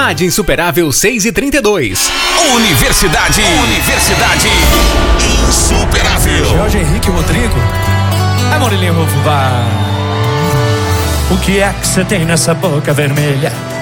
Rádio Insuperável 6h32. Universidade Insuperável. Jorge Henrique Rodrigo. Murilinho Fubá. O que é que você tem nessa boca vermelha?